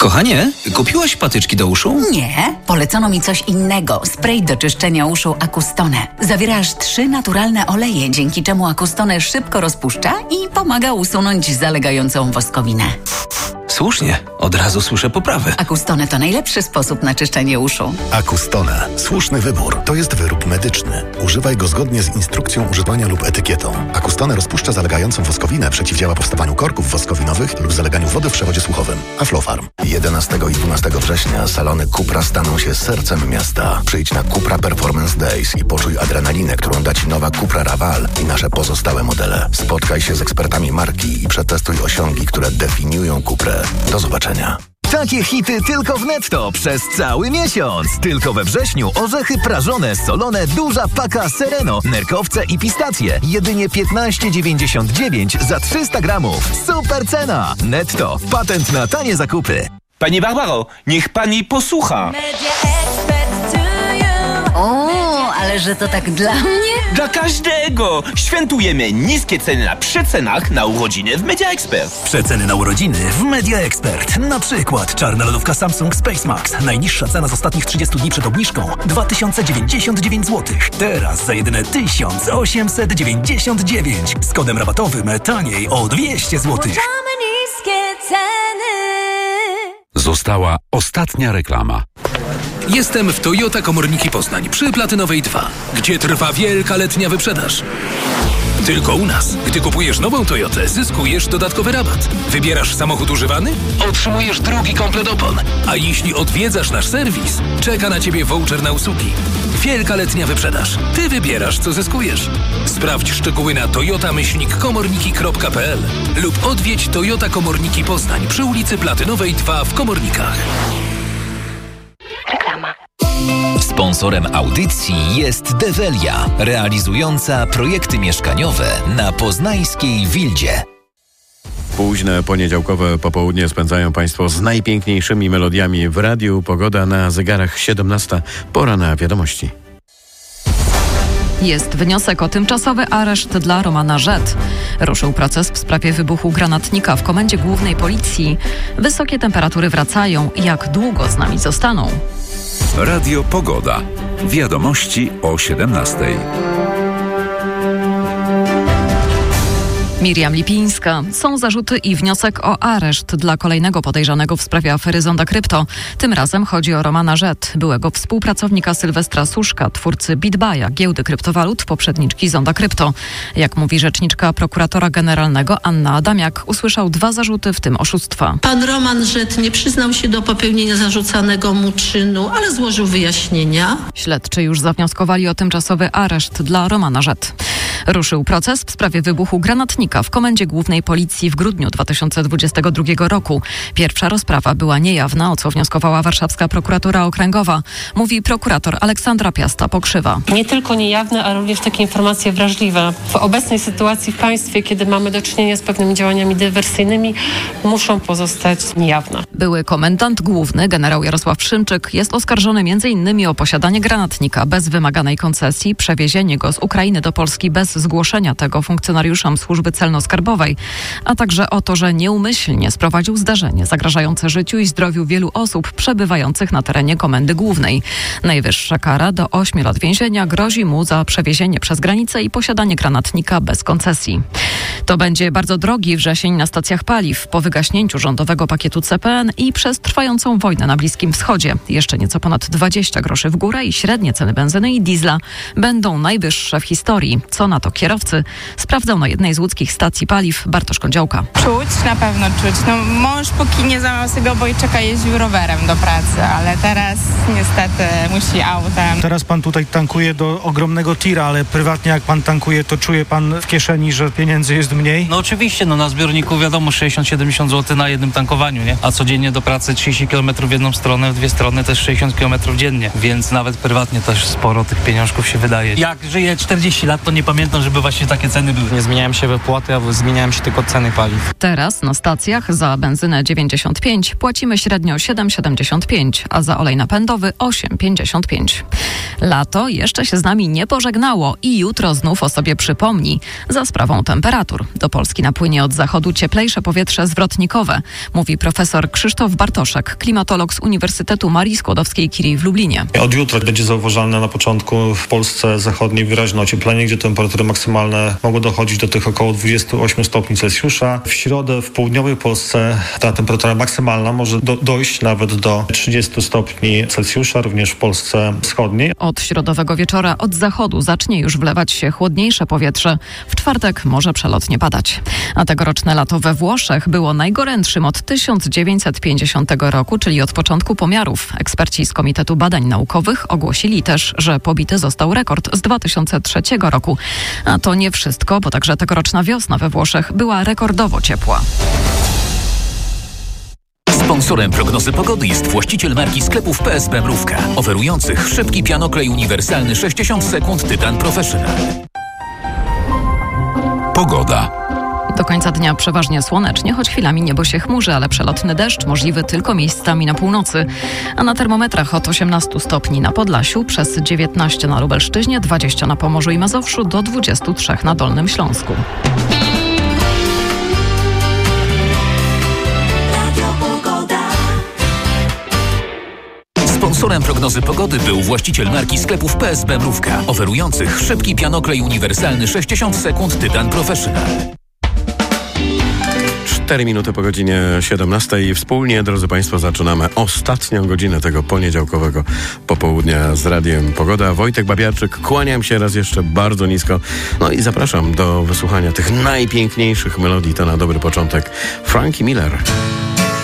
Kochanie, kupiłaś patyczki do uszu? Nie, polecono mi coś innego. Spray do czyszczenia uszu Acustone. Zawiera aż 3 naturalne oleje, dzięki czemu Acustone szybko rozpuszcza i pomaga usunąć zalegającą woskowinę. Słusznie, od razu słyszę poprawę. Acustone to najlepszy sposób na czyszczenie uszu. Acustone. Słuszny wybór. To jest wyrób medyczny. Używaj go zgodnie z instrukcją używania lub etykietą. Acustone rozpuszcza zalegającą woskowinę, przeciwdziała powstawaniu korków woskowinowych lub zaleganiu wody w przewodzie słuchowym. Aflofarm. 11 i 12 września salony Cupra staną się sercem miasta. Przyjdź na Cupra Performance Days i poczuj adrenalinę, którą da Ci nowa Cupra Raval i nasze pozostałe modele. Spotkaj się z ekspertami marki i przetestuj osiągi, które definiują Cuprę. Do zobaczenia. Takie hity tylko w Netto przez cały miesiąc. Tylko we wrześniu orzechy prażone, solone, duża paka Sereno, nerkowce i pistacje. Jedynie 15,99 za 300 gramów. Super cena! Netto. Patent na tanie zakupy. Pani Barbaro, niech pani posłucha. O, ale że to tak dla mnie? Dla każdego! Świętujemy niskie ceny na przecenach na urodziny w Media Expert. Przeceny na urodziny w Media Expert. Na przykład czarna lodówka Samsung Space Max. Najniższa cena z ostatnich 30 dni przed obniżką 2099 zł. Teraz za jedyne 1899. Z kodem rabatowym taniej o 200 zł. Została ostatnia reklama. Jestem w Toyota Komorniki Poznań przy Platynowej 2, gdzie trwa wielka letnia wyprzedaż. Tylko u nas. Gdy kupujesz nową Toyotę, zyskujesz dodatkowy rabat. Wybierasz samochód używany? Otrzymujesz drugi komplet opon. A jeśli odwiedzasz nasz serwis, czeka na Ciebie voucher na usługi. Wielka letnia wyprzedaż. Ty wybierasz, co zyskujesz. Sprawdź szczegóły na toyota-komorniki.pl lub odwiedź Toyota Komorniki Poznań przy ulicy Platynowej 2 w Komornikach. Reklama. Sponsorem audycji jest Develia, realizująca projekty mieszkaniowe na poznańskiej Wildzie. Późne poniedziałkowe popołudnie spędzają Państwo z najpiękniejszymi melodiami w radiu. Pogoda na zegarach 17. Pora na wiadomości. Jest wniosek o tymczasowy areszt dla Romana Rzet. Ruszył proces w sprawie wybuchu granatnika w Komendzie Głównej Policji. Wysokie temperatury wracają. Jak długo z nami zostaną? Radio Pogoda. Wiadomości o 17. Miriam Lipińska. Są zarzuty i wniosek o areszt dla kolejnego podejrzanego w sprawie afery Zonda Krypto. Tym razem chodzi o Romana Rzet, byłego współpracownika Sylwestra Suszka, twórcy BitBuya, giełdy kryptowalut, poprzedniczki Zonda Krypto. Jak mówi rzeczniczka prokuratora generalnego Anna Adamiak, usłyszał 2 zarzuty, w tym oszustwa. Pan Roman Rzet nie przyznał się do popełnienia zarzucanego mu czynu, ale złożył wyjaśnienia. Śledczy już zawnioskowali o tymczasowy areszt dla Romana Rzet. Ruszył proces w sprawie wybuchu granatnika w Komendzie Głównej Policji w grudniu 2022 roku. Pierwsza rozprawa była niejawna, o co wnioskowała warszawska prokuratura okręgowa. Mówi prokurator Aleksandra Piasta-Pokrzywa. Nie tylko niejawne, ale również takie informacje wrażliwe. W obecnej sytuacji w państwie, kiedy mamy do czynienia z pewnymi działaniami dywersyjnymi, muszą pozostać niejawne. Były komendant główny, generał Jarosław Szymczyk, jest oskarżony m.in. o posiadanie granatnika bez wymaganej koncesji, przewiezienie go z Ukrainy do Polski bez zgłoszenia tego funkcjonariuszom służby celno-skarbowej, a także o to, że nieumyślnie sprowadził zdarzenie zagrażające życiu i zdrowiu wielu osób przebywających na terenie Komendy Głównej. Najwyższa kara do 8 lat więzienia grozi mu za przewiezienie przez granicę i posiadanie granatnika bez koncesji. To będzie bardzo drogi wrzesień na stacjach paliw po wygaśnięciu rządowego pakietu CPN i przez trwającą wojnę na Bliskim Wschodzie. Jeszcze nieco ponad 20 groszy w górę i średnie ceny benzyny i diesla będą najwyższe w historii. Co na to kierowcy? Sprawdzał na jednej z łódzkich stacji paliw Bartosz Kądziołka. Czuć, na pewno czuć. Mąż po kinie załamał sobie obojczyka, jeździł rowerem do pracy, ale teraz niestety musi autem. Teraz pan tutaj tankuje do ogromnego tira, ale prywatnie jak pan tankuje, to czuje pan w kieszeni, że pieniędzy jest mniej? No oczywiście, na zbiorniku wiadomo 60-70 zł na jednym tankowaniu, nie? A codziennie do pracy 30 km w jedną stronę, w 2 strony też 60 km dziennie, więc nawet prywatnie też sporo tych pieniążków się wydaje. Jak żyję 40 lat, to nie pamiętam pamiętam, żeby właśnie takie ceny były. Nie zmieniałem się wypłaty, a zmieniałem się tylko ceny paliw. Teraz na stacjach za benzynę 95 płacimy średnio 7,75, a za olej napędowy 8,55. Lato jeszcze się z nami nie pożegnało i jutro znów o sobie przypomni za sprawą temperatur. Do Polski napłynie od zachodu cieplejsze powietrze zwrotnikowe, mówi profesor Krzysztof Bartoszek, klimatolog z Uniwersytetu Marii Skłodowskiej-Curie w Lublinie. Od jutra będzie zauważalne na początku w Polsce zachodniej wyraźne ocieplenie, gdzie temperatury maksymalne mogą dochodzić do tych około 28 stopni Celsjusza. W środę w południowej Polsce ta temperatura maksymalna może dojść nawet do 30 stopni Celsjusza, również w Polsce wschodniej. Od środowego wieczora od zachodu zacznie już wlewać się chłodniejsze powietrze. W czwartek może przelotnie padać. A tegoroczne lato we Włoszech było najgorętszym od 1950 roku, czyli od początku pomiarów. Eksperci z Komitetu Badań Naukowych ogłosili też, że pobity został rekord z 2003 roku. A to nie wszystko, bo także tegoroczna wiosna we Włoszech była rekordowo ciepła. Sponsorem prognozy pogody jest właściciel marki sklepów PSB Mrówka, oferujących szybki pianoklej uniwersalny 60 sekund Tytan Professional. Pogoda. Do końca dnia przeważnie słonecznie, choć chwilami niebo się chmurzy, ale przelotny deszcz możliwy tylko miejscami na północy. A na termometrach od 18 stopni na Podlasiu, przez 19 na Lubelszczyźnie, 20 na Pomorzu i Mazowszu, do 23 na Dolnym Śląsku. Sponsorem prognozy pogody był właściciel marki sklepów PSB Mrówka, oferujących szybki pianoklej uniwersalny 60 sekund Tytan Professional. 4 minuty po godzinie 17 i wspólnie, drodzy Państwo, zaczynamy ostatnią godzinę tego poniedziałkowego popołudnia z Radiem Pogoda. Wojtek Babiarczyk, kłaniam się raz jeszcze bardzo nisko. No i zapraszam do wysłuchania tych najpiękniejszych melodii. To na dobry początek Frankie Miller.